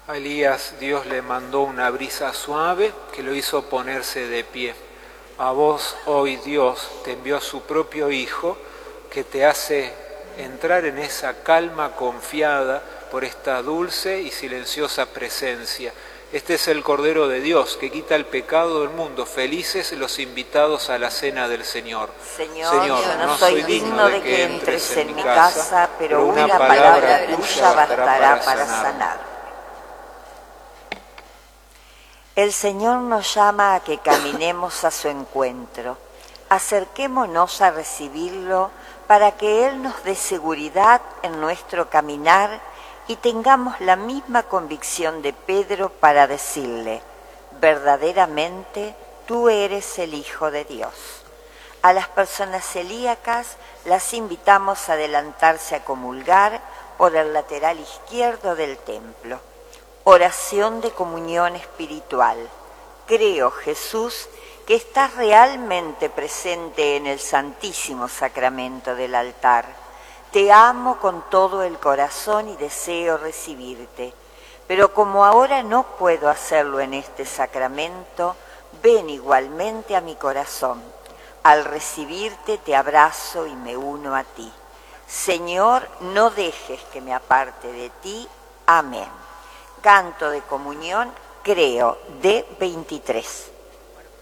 A Elías Dios le mandó una brisa suave que lo hizo ponerse de pie. A vos hoy Dios te envió a su propio Hijo que te hace entrar en esa calma confiada por esta dulce y silenciosa presencia. Este es el Cordero de Dios que quita el pecado del mundo. Felices los invitados a la cena del Señor. Señor, yo no soy digno de que entres en mi casa, pero una palabra tuya bastará para sanar. El Señor nos llama a que caminemos a su encuentro. Acerquémonos a recibirlo para que Él nos dé seguridad en nuestro caminar y tengamos la misma convicción de Pedro para decirle: verdaderamente tú eres el Hijo de Dios. A las personas celíacas las invitamos a adelantarse a comulgar por el lateral izquierdo del templo. Oración de comunión espiritual. Creo, Jesús, que estás realmente presente en el Santísimo Sacramento del altar. Te amo con todo el corazón y deseo recibirte. Pero como ahora no puedo hacerlo en este sacramento, ven igualmente a mi corazón. Al recibirte te abrazo y me uno a ti. Señor, no dejes que me aparte de ti. Amén. Canto de comunión, creo, D23.